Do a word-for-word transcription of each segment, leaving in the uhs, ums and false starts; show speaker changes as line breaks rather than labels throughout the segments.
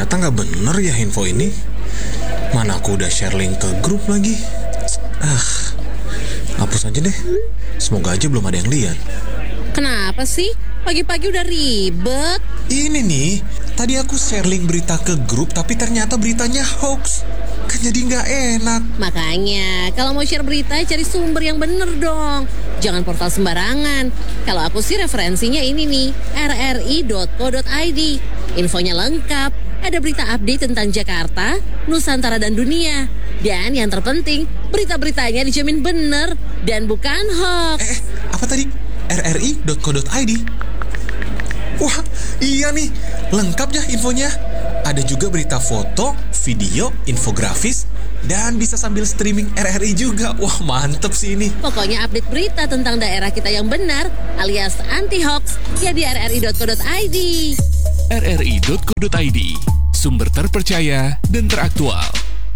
Ternyata nggak bener ya info ini. Mana aku udah share link ke grup lagi. Ah, hapus aja deh. Semoga aja belum ada yang lihat.
Kenapa sih? Pagi-pagi udah ribet.
Ini nih, tadi aku share link berita ke grup tapi ternyata beritanya hoax. Kan jadi nggak enak.
Makanya, kalau mau share berita cari sumber yang bener dong. Jangan portal sembarangan. Kalau aku sih referensinya ini nih, r r i dot co dot i d. Infonya lengkap. Ada berita update tentang Jakarta, Nusantara dan dunia. Dan yang terpenting, berita-beritanya dijamin bener dan bukan hoax.
Eh, apa tadi? r r i dot co dot i d. Wah, iya nih, lengkap ya infonya. Ada juga berita foto, video, infografis, dan bisa sambil streaming R R I juga. Wah, mantep sih ini.
Pokoknya update berita tentang daerah kita yang benar, alias anti-hoax, ya di r r i dot co dot i d.
r r i dot co dot i d, sumber terpercaya dan teraktual.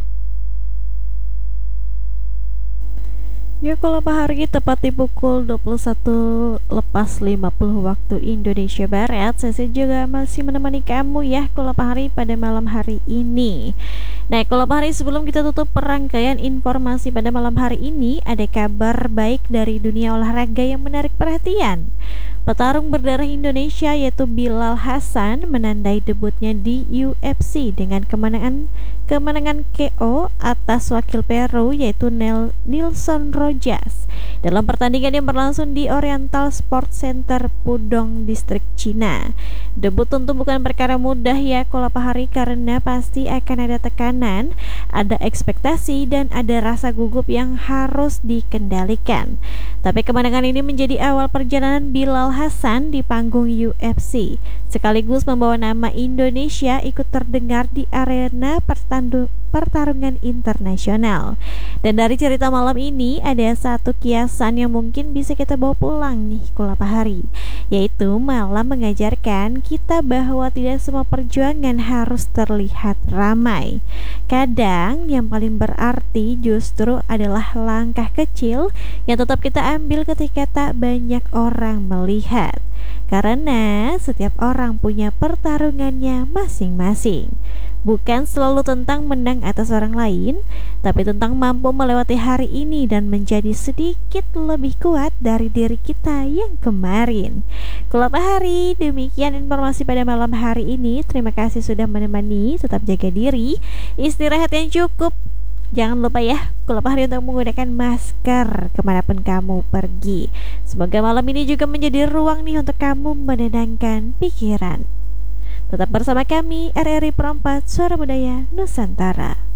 Ya, kalau pagi tepat di pukul dua puluh satu lepas lima puluh waktu Indonesia Barat, saya juga masih menemani kamu ya kalau hari pada malam hari ini. Nah, kalau hari sebelum kita tutup perangkaian informasi pada malam hari ini, ada kabar baik dari dunia olahraga yang menarik perhatian. Petarung berdarah Indonesia yaitu Bilal Hasan menandai debutnya di U F C dengan kemenangan kemenangan K O atas wakil Peru yaitu Nel Nilson Rojas dalam pertandingan yang berlangsung di Oriental Sports Center Pudong, distrik Cina. Debut tentu bukan perkara mudah ya kalau hari karena pasti akan ada tekanan, ada ekspektasi dan ada rasa gugup yang harus dikendalikan. Tapi kemenangan ini menjadi awal perjalanan Bilal Hasan di panggung U F C, sekaligus membawa nama Indonesia ikut terdengar di arena pertandu- pertarungan internasional. Dan dari cerita malam ini ada satu kiasan yang mungkin bisa kita bawa pulang nih kulapa hari, yaitu malah mengajarkan kita bahwa tidak semua perjuangan harus terlihat ramai. Kadang yang paling berarti justru adalah langkah kecil yang tetap kita ambil ketika tak banyak orang melihat. Karena setiap orang punya pertarungannya masing-masing. Bukan selalu tentang menang atas orang lain, tapi tentang mampu melewati hari ini dan menjadi sedikit lebih kuat dari diri kita yang kemarin. Kulapa hari, demikian informasi pada malam hari ini. Terima kasih sudah menemani, tetap jaga diri, istirahat yang cukup. Jangan lupa ya, kulapa hari untuk menggunakan masker kemanapun kamu pergi. Semoga malam ini juga menjadi ruang nih untuk kamu menenangkan pikiran. Tetap bersama kami, R R I Perempat, Suara Budaya Nusantara.